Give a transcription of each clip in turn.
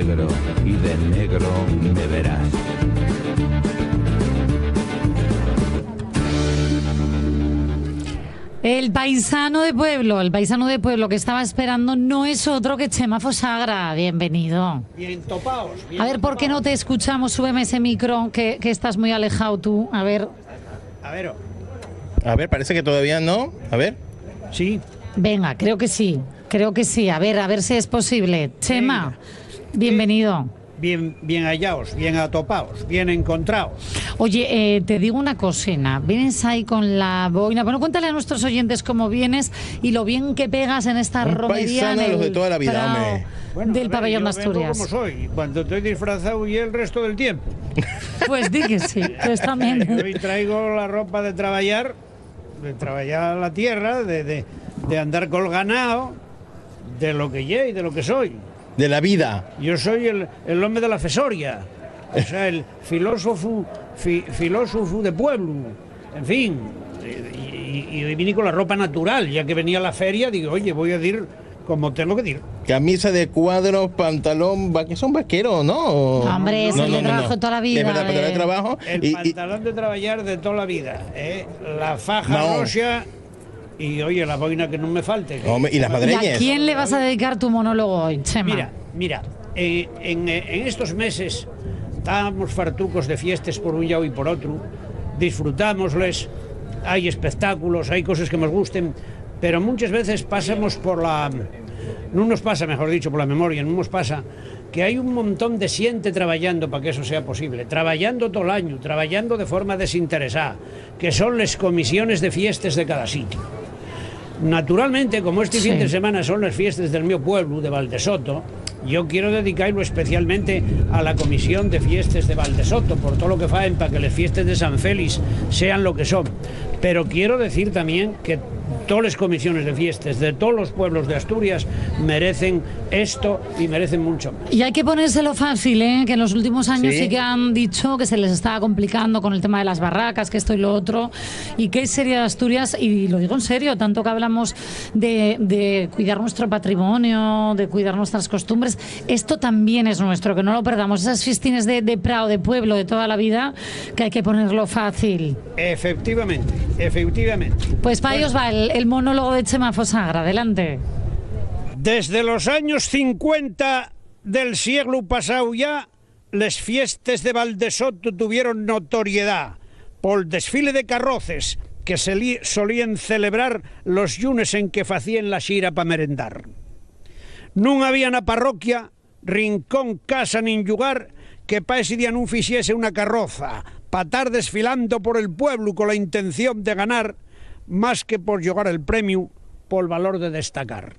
negro y de negro me verás. El paisano de pueblo que estaba esperando no es otro que Chema Fosagra. Bienvenido. Bien topaos. A ver, ¿por qué no te escuchamos? Súbeme ese micro, que estás muy alejado tú. A ver. A ver, parece que todavía no. A ver. Sí. Venga, creo que sí. A ver si es posible. Chema, bienvenido. Bien hallaos, bien atopaos, bien encontraos. Oye, te digo una cosina. Vienes ahí con la boina. Bueno, cuéntale a nuestros oyentes cómo vienes y lo bien que pegas en esta romería. Paisano de los de toda la vida, hombre. Bueno, del pabellón de Asturias. Como soy, cuando estoy disfrazado y el resto del tiempo. Pues di que sí, pues también. Hoy traigo la ropa de trabajar la tierra, de andar colganado, de lo que llevo y de lo que soy. De la vida. Yo soy el hombre de la fesoria, o sea, el filósofo de pueblo, en fin. Y vine con la ropa natural, ya que venía a la feria, digo, oye, voy a decir como tengo que decir. Camisa de cuadros, pantalón, que son vaqueros, ¿no? Hombre, es el de trabajo toda la vida. Es verdad, pero de trabajo. El pantalón de trabajar de toda la vida, la faja roja. Y oye, la boina que no me falte. Hombre, ¿y las madreñas? ¿Y a quién le vas a dedicar tu monólogo hoy, Chema? Mira, en estos meses estábamos fartucos de fiestas por un lado y por otro, disfrutámosles, hay espectáculos, hay cosas que nos gusten, pero muchas veces pasamos no nos pasa, mejor dicho, por la memoria, no nos pasa que hay un montón de gente trabajando para que eso sea posible, trabajando todo el año, trabajando de forma desinteresada, que son las comisiones de fiestas de cada sitio. Naturalmente, como este fin de semana son las fiestas del mío pueblo, de Valdesoto, yo quiero dedicarlo especialmente a la comisión de fiestas de Valdesoto, por todo lo que faen para que las fiestas de San Félix sean lo que son. Pero quiero decir también que todas las comisiones de fiestas de todos los pueblos de Asturias merecen esto y merecen mucho más. Y hay que ponérselo fácil, que en los últimos años sí que han dicho que se les estaba complicando con el tema de las barracas, que esto y lo otro, y que sería Asturias, y lo digo en serio, tanto que hablamos de cuidar nuestro patrimonio, de cuidar nuestras costumbres, esto también es nuestro, que no lo perdamos, esas festines de prado, de pueblo, de toda la vida, que hay que ponerlo fácil. Efectivamente. Pues para ellos va el monólogo de Chema Fosagra, adelante. Desde los años 50 del siglo pasado ya, las fiestas de Valdesoto tuvieron notoriedad por el desfile de carroces que solían celebrar los llunes en que facían la xira para merendar. Non había na parroquia rincón, casa nin lugar que pa ese día non fixese unha carroza pa estar desfilando por el pueblo con la intención de ganar más que por llegar el premio por valor de destacar.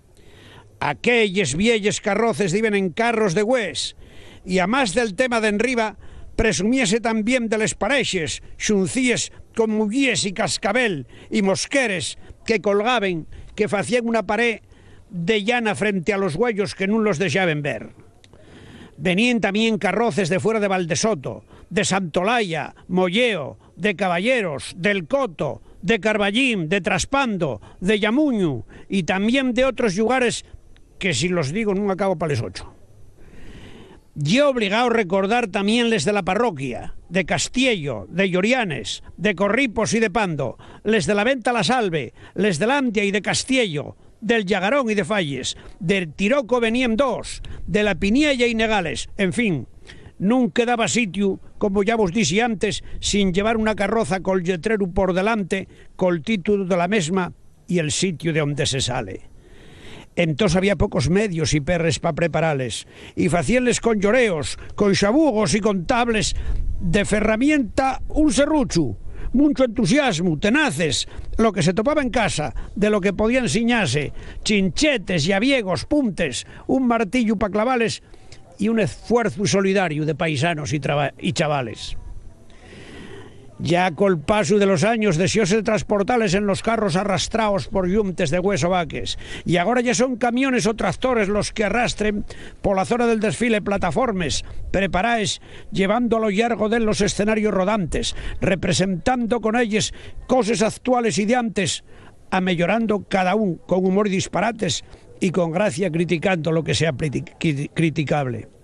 Aquelles vielles carroces diven en carros de gües y a más del tema de enriba presumíase también de les parexes, xuncíes con mullíes y cascabel y mosqueres que colgaben, que facían una pared de llana frente a los güellos que non los deixaben ver. Venían también carroces de fuera de Valdesoto, de Santolaya, Molleo, de Caballeros, del Coto, de Carballín, de Traspando, de Llamuño y también de otros lugares que si los digo no acabo para les 8. Yo obligado a recordar también les de la parroquia, de Castiello, de Llorianes, de Corripos y de Pando, les de la Venta La Salve, les de Landia y de Castiello, del Llagarón y de Falles, del Tiroco venían 2, de la Piniella y Negales, en fin, nunca quedaba sitio, como ya vos dije antes, sin llevar una carroza col letrero por delante, col título de la mesma y el sitio de donde se sale. Entonces había pocos medios y perres para prepararles, y facíanles con lloreos, con xabugos y con tables de ferramienta un serrucho, mucho entusiasmo, tenaces, lo que se topaba en casa, de lo que podía enseñarse, chinchetes, llaviegos, puntes, un martillo para clavales y un esfuerzo solidario de paisanos y chavales. Ya col paso de los años deseóse transportarles en los carros arrastrados por yuntes de hueso vaques, y ahora ya son camiones o tractores los que arrastren por la zona del desfile plataformes preparaes, llevando a lo largo de los escenarios rodantes, representando con ellos cosas actuales y de antes, amellorando cada uno con humor y disparates y con gracia criticando lo que sea criticable.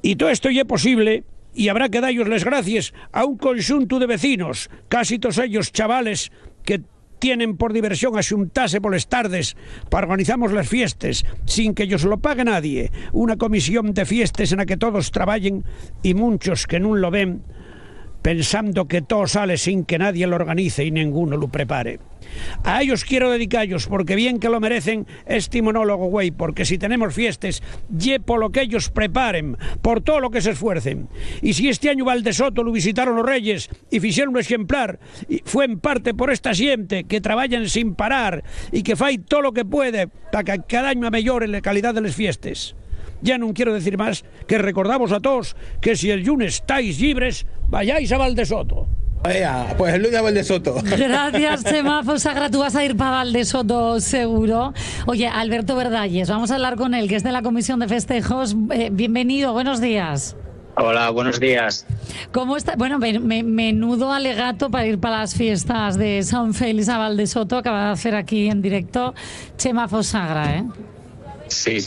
Y todo esto ya es posible, y habrá que darles las gracias a un conjunto de vecinos, casi todos ellos chavales, que tienen por diversión axuntarse por las tardes para organizamos las fiestas sin que ellos lo pague nadie, una comisión de fiestas en la que todos trabajen y muchos que no lo ven pensando que todo sale sin que nadie lo organice y ninguno lo prepare. A ellos quiero dedicarlos porque bien que lo merecen este monólogo, güey, porque si tenemos fiestas, ye por lo que ellos preparen, por todo lo que se esfuercen. Y si este año Valdesoto lo visitaron los Reyes y hicieron un ejemplar, y fue en parte por esta gente que trabajan sin parar y que fai todo lo que puede para que cada año mejore la calidad de las fiestas. Ya no quiero decir más que recordamos a todos que si el lunes estáis libres, vayáis a Valdesoto. Pues el lunes a Valdesoto. Gracias, Chema Fosagra. Tú vas a ir para Valdesoto seguro. Oye, Alberto Verdalles, vamos a hablar con él, que es de la Comisión de Festejos. Bienvenido, buenos días. Hola, buenos días. ¿Cómo está? Bueno, menudo alegato para ir para las fiestas de San Félix a Valdesoto. Acaba de hacer aquí en directo Chema Fosagra, ¿eh? Sí,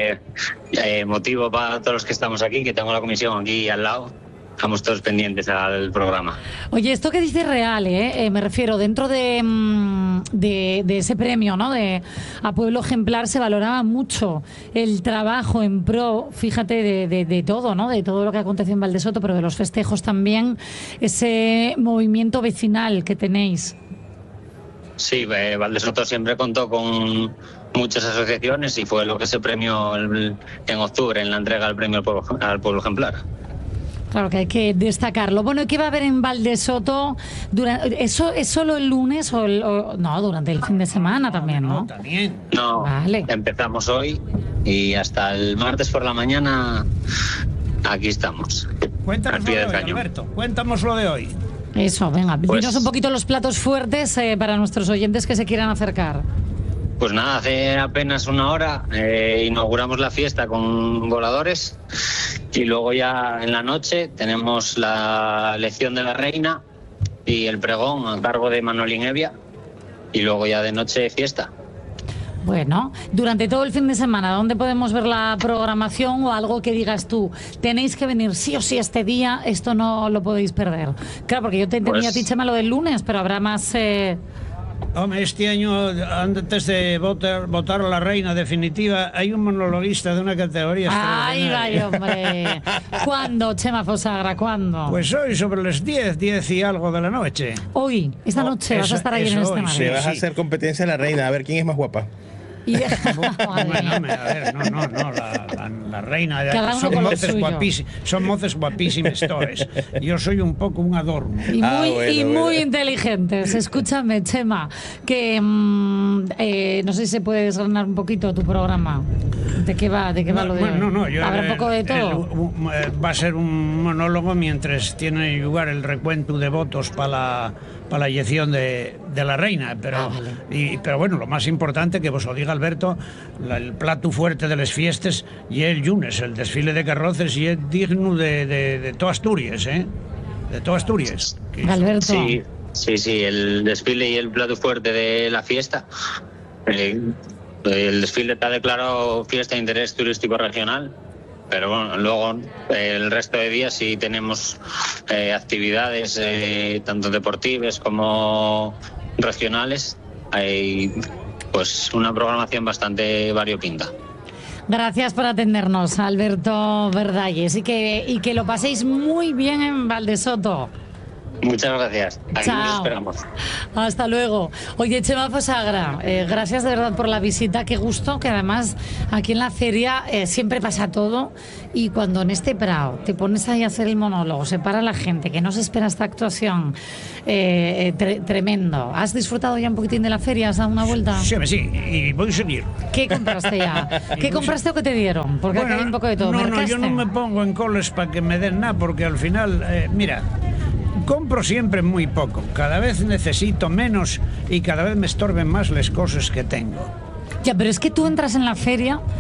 motivo para todos los que estamos aquí, que tengo la comisión aquí al lado. Estamos todos pendientes al programa. Oye, esto que dice real, me refiero, dentro de ese premio, ¿no? A Pueblo Ejemplar se valoraba mucho el trabajo en pro, fíjate, de todo, ¿no? De todo lo que aconteció en Valdesoto, pero de los festejos también, ese movimiento vecinal que tenéis. Sí, Valdesoto siempre contó con muchas asociaciones y fue lo que se premió en octubre en la entrega del premio al Pueblo Ejemplar. Claro que hay que destacarlo. Bueno, ¿qué va a haber en Valdesoto? ¿Eso es solo el lunes o no, durante el fin de semana también, no? También. No, vale. Empezamos hoy y hasta el martes por la mañana aquí estamos. Cuéntanos lo de hoy, Alberto. Cuéntanos lo de hoy. Eso, venga, dinos un poquito los platos fuertes para nuestros oyentes que se quieran acercar. Pues nada, hace apenas una hora inauguramos la fiesta con voladores y luego ya en la noche tenemos la elección de la reina y el pregón a cargo de Manolín Evia y luego ya de noche fiesta. Bueno, durante todo el fin de semana, ¿dónde podemos ver la programación o algo que digas tú? Tenéis que venir sí o sí este día, esto no lo podéis perder. Claro, porque yo te entendía a ti, Chema, lo del lunes, pero habrá más... Hombre, este año, antes de votar a la reina definitiva, hay un monologuista de una categoría extraordinaria. ¡Ay, hombre! ¿Cuándo, Chema Fosagra, cuándo? Pues hoy sobre las 10 y algo de la noche. Hoy, esta noche, vas a estar ahí en este sí, vas a hacer competencia a la reina, a ver quién es más guapa. La reina son moces guapísimas todas. Yo soy un poco un adorno y muy inteligentes. Escúchame, Chema, que no sé si se puede desgranar un poquito tu programa. ¿De qué va lo de habrá un poco de todo? Va a ser un monólogo mientras tiene lugar el recuento de votos para la elección de la reina, pero bueno, lo más importante que vos os diga Alberto, el plato fuerte de las fiestas y el lunes, el desfile de carroces, y es digno de toda Asturias, de toda Asturias. Alberto. Sí, el desfile y el plato fuerte de la fiesta. El desfile está declarado fiesta de interés turístico regional, pero bueno, luego el resto de días sí tenemos actividades tanto deportivas como regionales. Hay pues una programación bastante variopinta. Gracias por atendernos, Alberto Verdalles, y que lo paséis muy bien en Valdesoto. Muchas gracias. Aquí nos esperamos. Hasta luego. Oye, Chema Fosagra, gracias de verdad por la visita. Qué gusto, que además aquí en la feria siempre pasa todo. Y cuando en este prado te pones ahí a hacer el monólogo, se para la gente, que no se espera esta actuación, tremendo. ¿Has disfrutado ya un poquitín de la feria? ¿Has dado una vuelta? Sí, y voy a seguir. ¿Qué compraste ya? ¿Qué compraste o qué te dieron? Porque aquí hay un poco de todo. No, yo no me pongo en coles para que me den nada, porque al final, mira... Compro siempre muy poco, cada vez necesito menos y cada vez me estorben más las cosas que tengo. Ya, pero es que tú entras en la feria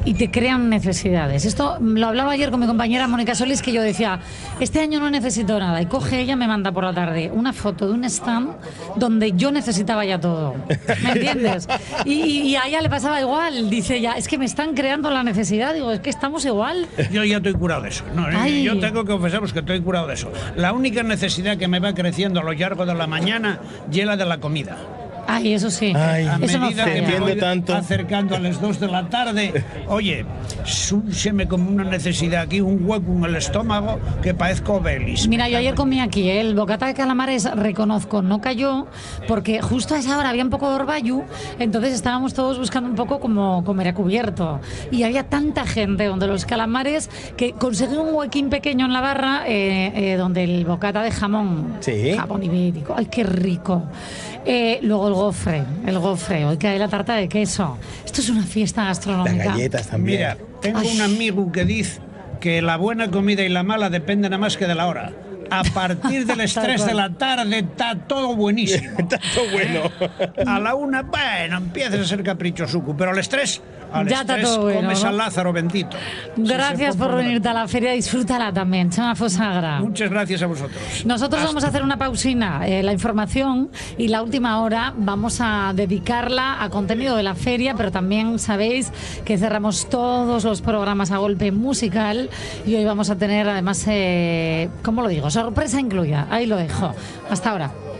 y te crean necesidades. Esto lo hablaba ayer con mi compañera Mónica Solís, que yo decía, este año no necesito nada, y coge ella, me manda por la tarde una foto de un stand donde yo necesitaba ya todo, ¿me entiendes? Y a ella le pasaba igual, dice ella, es que me están creando la necesidad, digo, es que estamos igual. Yo ya estoy curado de eso, no, yo tengo que confesaros que estoy curado de eso. La única necesidad que me va creciendo a lo largo de la mañana es la de la comida. Ay, eso sí. Ay, A eso medida no que me falla. voy tanto. acercando a las 2 de la tarde, oye, súrseme como una necesidad aquí, un hueco en el estómago que parezco Obelis. Mira, yo ayer comí aquí el bocata de calamares, reconozco, no cayó, porque justo a esa hora había un poco de orvallo, entonces estábamos todos buscando un poco como comer a cubierto. Y había tanta gente donde los calamares que conseguí un huequín pequeño en la barra donde el bocata de jamón, Sí. jamón ibérico, ay, qué rico. Luego el gofre, hoy que hay la tarta de queso. Esto es una fiesta Las gastronómica. galletas también. Mira, tengo Ay. un amigo que dice que la buena comida y la mala dependen nada más que de la hora. A partir de las Tal 3 de cual. la tarde está todo buenísimo. Está todo bueno. A la 1, bueno, empiezas a ser caprichosuco, pero a las 3, Ya está todo bueno, comes ¿no? a Lázaro bendito. Gracias Sí, por se pone venirte a la feria, disfrútala también, Chema Fosagra. Muchas gracias a vosotros. Nosotros vamos a hacer una pausina, la información, y la última hora vamos a dedicarla a contenido de la feria, pero también sabéis que cerramos todos los programas a golpe musical y hoy vamos a tener además, ¿cómo lo digo? Sorpresa incluida. Ahí lo dejo. Hasta ahora.